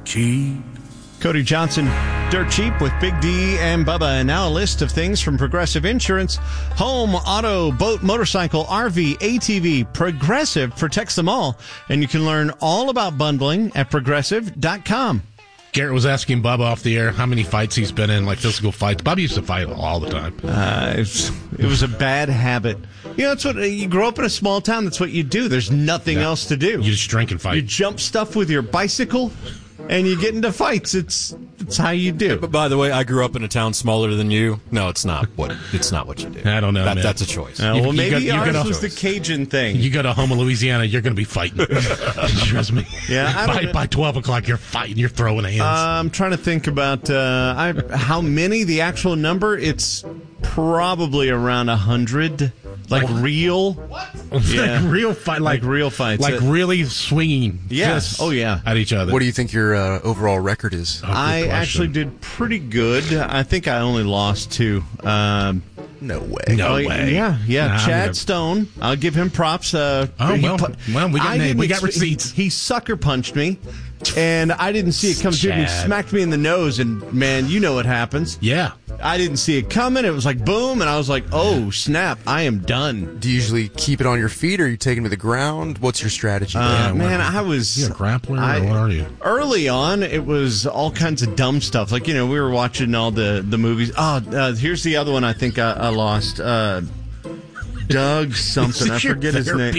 cheap. Cody Johnson, Dirt Cheap with Big D and Bubba. And now a list of things from Progressive Insurance. Home, auto, boat, motorcycle, RV, ATV. Progressive protects them all. And you can learn all about bundling at Progressive.com. Garrett was asking Bubba off the air how many fights he's been in, like physical fights. Bubba used to fight all the time. It was a bad habit. You know, it's what you grow up in a small town. That's what you do. There's nothing else to do. You just drink and fight. You jump stuff with your bicycle, and you get into fights. It's how you do. But by the way, I grew up in a town smaller than you. No, it's not what you do. I don't know, man. That's a choice. Well, maybe ours was the Cajun thing. You go to Houma, Louisiana, you're going to be fighting. Trust me. Yeah, by 12 o'clock, you're fighting. You're throwing hands. I'm trying to think about how many. The actual number, it's probably around 100. Like real? What? Yeah. Like real fight. Like real fights. Like really swinging. Yes. Oh, yeah. At each other. What do you think your overall record is? I actually did pretty good. I think I only lost 2. No way. No way. Yeah. Nah, Chad Stone. I'll give him props. We got receipts. He sucker punched me, and I didn't see it come through. He smacked me in the nose, and man, you know what happens. Yeah. I didn't see it coming. It was like boom, and I was like, oh, snap, I am done. Do you usually keep it on your feet, or are you taking it to the ground? What's your strategy? Man, I was... You a grappler, or what are you? Early on, it was all kinds of dumb stuff. Like, we were watching all the movies. Here's the other one I think I lost. Doug something. I forget his name.